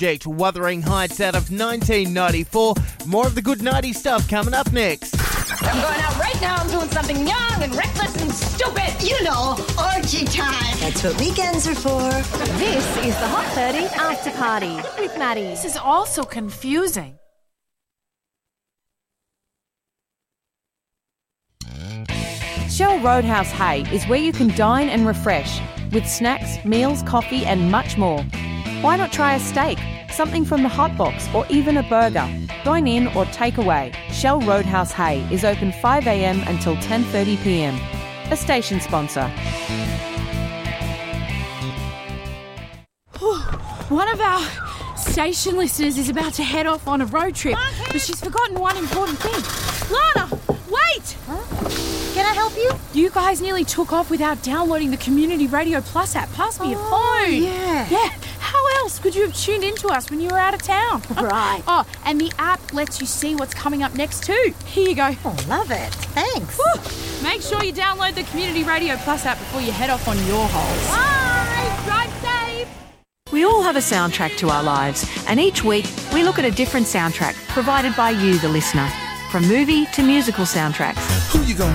Project, Wuthering Heights out of 1994. More of the good 90s stuff coming up next. I'm going out right now. I'm doing something young and reckless and stupid. You know, orgy time. That's what weekends are for. This is the Hot 30 After Party with Maddie. This is all so confusing. Shell Roadhouse Hay is where you can dine and refresh with snacks, meals, coffee and much more. Why not try a steak, something from the hot box or even a burger? Dine in or take away. Shell Roadhouse Hay is open 5 a.m. until 10:30 p.m. A station sponsor. One of our station listeners is about to head off on a road trip, but she's forgotten one important thing. Lana, wait! Can I help you? You guys nearly took off without downloading the Community Radio Plus app. Pass me your phone. Yeah. Yeah. How else could you have tuned into us when you were out of town? Right. Oh, and the app lets you see what's coming up next too. Here you go. Oh, love it. Thanks. Woo. Make sure you download the Community Radio Plus app before you head off on your holes. Bye. Drive safe. We all have a soundtrack to our lives, and each week we look at a different soundtrack provided by you, the listener. From movie to musical soundtracks. Who you gonna